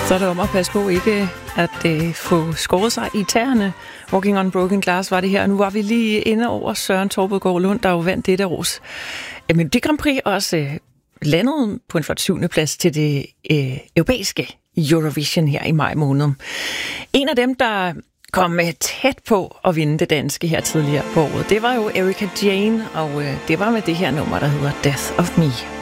Så er det om at passe på ikke at få skåret sig i tæerne. Walking on Broken Glass var det her. Nu var vi lige inde over Søren Torpedgaard Lund, der jo vandt dette års Melodi Grand Prix, også landet på en flot 7. plads til det europæiske Eurovision her i maj måned. En af dem, der kom tæt på at vinde det danske her tidligere på året, det var jo Erika Jane, og det var med det her nummer, der hedder Death of Me.